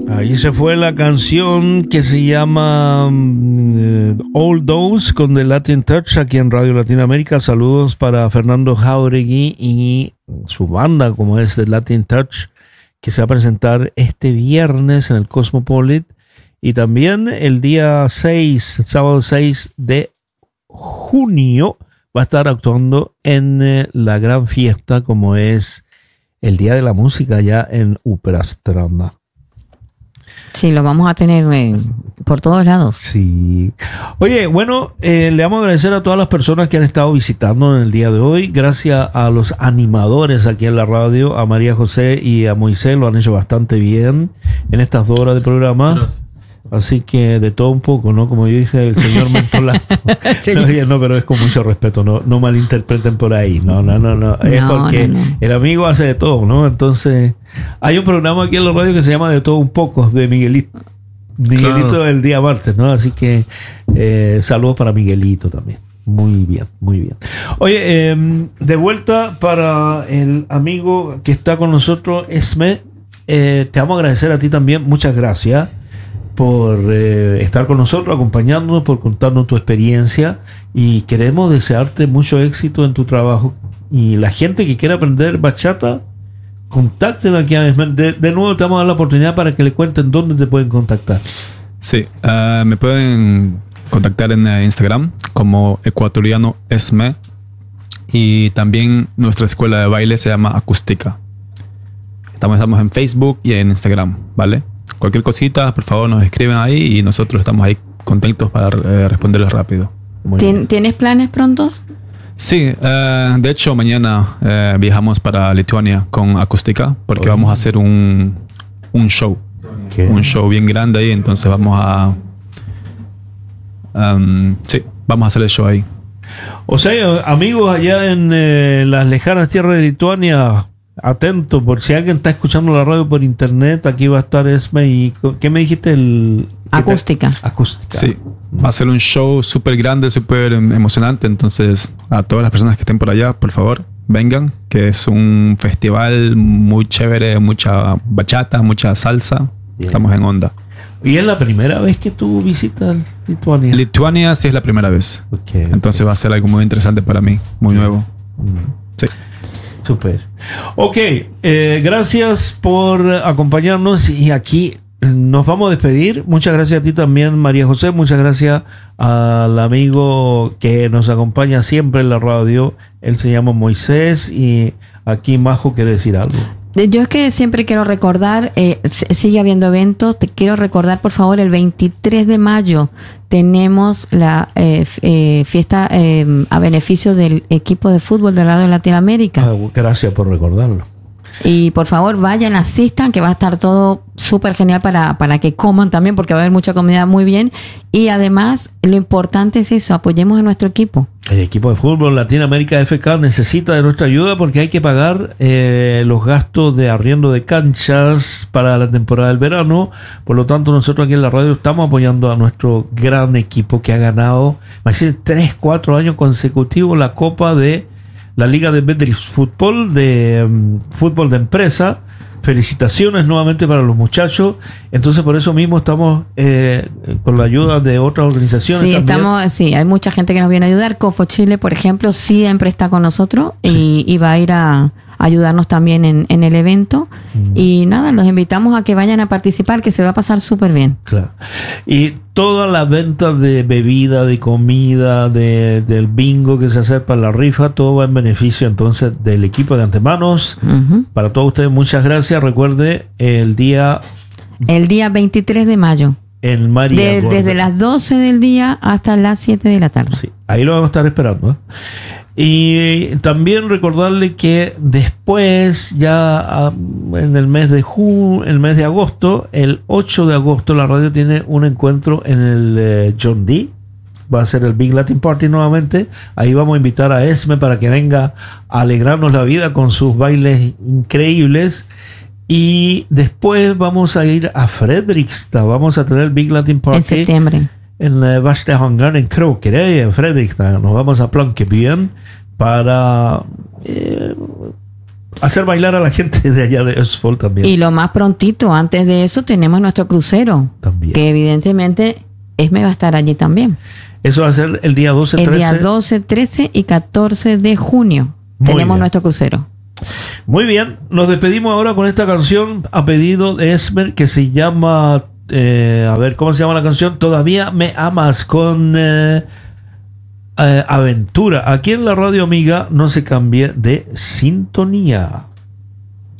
Ahí se fue la canción que se llama All Those con The Latin Touch aquí en Radio Latinoamérica. Saludos para Fernando Jauregui y su banda, como es The Latin Touch, que se va a presentar este viernes en el Cosmopolit y también el día 6, sábado 6 de junio, va a estar actuando en la gran fiesta, como es el Día de la Música allá en Uprastranda. Sí, lo vamos a tener por todos lados. Sí. Oye, bueno, le vamos a agradecer a todas las personas que han estado visitando en el día de hoy. Gracias a los animadores aquí en la radio, a María José y a Moisés, lo han hecho bastante bien en estas 2 horas de programa. Gracias. Así que de todo un poco, ¿no? Como yo dice el señor Mentolato. Sí. No, pero es con mucho respeto, no malinterpreten por ahí. No. Es porque el amigo hace de todo, ¿no? Entonces, hay un programa aquí en la radio que se llama De Todo un Poco, de Miguelito. Miguelito claro. El día martes, ¿no? Así que saludos para Miguelito también. Muy bien, muy bien. Oye, de vuelta para el amigo que está con nosotros, Esme. Te vamos a agradecer a ti también. Muchas gracias por estar con nosotros, acompañándonos, por contarnos tu experiencia, y queremos desearte mucho éxito en tu trabajo. Y la gente que quiera aprender bachata, contáctenla aquí a Esme. De nuevo te vamos a dar la oportunidad para que le cuenten dónde te pueden contactar. Sí, me pueden contactar en Instagram como ecuatoriano Esme, y también nuestra escuela de baile se llama Acústica. Estamos en Facebook y en Instagram, ¿vale? Cualquier cosita, por favor, nos escriben ahí y nosotros estamos ahí contentos para responderles rápido. ¿Tienes planes prontos? Sí, de hecho mañana viajamos para Lituania con Acústica porque vamos a hacer un show. ¿Qué? Un show bien grande ahí, entonces vamos a hacer el show ahí. O sea, amigos allá en las lejanas tierras de Lituania, atento, por si alguien está escuchando la radio por internet, aquí va a estar Esme. ¿Y qué me dijiste? Acústica. Acústica. Sí, va a ser un show súper grande, súper emocionante. Entonces, a todas las personas que estén por allá, por favor, vengan, que es un festival muy chévere, mucha bachata, mucha salsa. Bien. Estamos en onda. ¿Y es la primera vez que tú visitas Lituania? Lituania sí es la primera vez. Okay, entonces va a ser algo muy interesante para mí, muy nuevo. Sí. Super. Ok, gracias por acompañarnos y aquí nos vamos a despedir. Muchas gracias a ti también, María José. Muchas gracias al amigo que nos acompaña siempre en la radio. Él se llama Moisés y aquí Majo quiere decir algo. Yo es que siempre quiero recordar, sigue habiendo eventos, te quiero recordar por favor el 23 de mayo tenemos la fiesta a beneficio del equipo de fútbol de la Radio Latinoamérica. Gracias por recordarlo. Y por favor vayan, asistan, que va a estar todo súper genial para que coman también, porque va a haber mucha comida muy bien. Y además, lo importante es eso, apoyemos a nuestro equipo. El equipo de fútbol Latinoamérica FK necesita de nuestra ayuda porque hay que pagar los gastos de arriendo de canchas para la temporada del verano. Por lo tanto, nosotros aquí en la radio estamos apoyando a nuestro gran equipo que ha ganado, 3-4 años consecutivos la Copa de la Liga de Betris Fútbol de empresa. Felicitaciones nuevamente para los muchachos. Entonces por eso mismo estamos con la ayuda de otras organizaciones. Sí, hay mucha gente que nos viene a ayudar. Cofo Chile, por ejemplo, siempre está con nosotros y va a ir a ayudarnos también en el evento. Y nada, los invitamos a que vayan a participar, que se va a pasar súper bien. Claro. Y toda la venta de bebida, de comida, del bingo que se hace para la rifa, todo va en beneficio entonces del equipo de Antemanos. Para todos ustedes, muchas gracias. Recuerde, el día 23 de mayo. En María desde las 12 del día hasta las 7 de la tarde. Sí, ahí lo vamos a estar esperando, ¿eh? Y también recordarle que después, ya en el mes de agosto, el 8 de agosto, la radio tiene un encuentro en el John D. Va a ser el Big Latin Party nuevamente. Ahí vamos a invitar a Esme para que venga a alegrarnos la vida con sus bailes increíbles. Y después vamos a ir a Fredrikstad. Vamos a tener el Big Latin Party en septiembre. En Vastehangar, en Krokerøy, en Fredrikstad. Nos vamos a Plankebyen para hacer bailar a la gente de allá de Østfold también. Y lo más prontito, antes de eso, tenemos nuestro crucero. También. Que evidentemente Esme va a estar allí también. Eso va a ser el día 12, 13. El día 12, 13 y 14 de junio. Muy Tenemos bien. nuestro crucero. Muy bien, nos despedimos ahora con esta canción a pedido de Esmer que se llama, a ver, ¿cómo se llama la canción? Todavía me amas, con Aventura. Aquí en la radio amiga, no se cambie de sintonía.